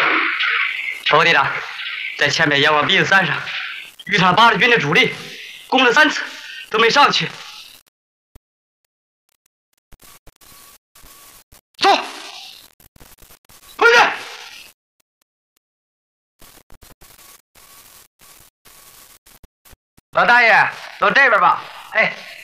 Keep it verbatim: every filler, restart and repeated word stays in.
周队长，在前面阎王鼻子山上遇上八路军的主力，攻了三次都没上去。走，回去。老大爷，到这边吧。哎。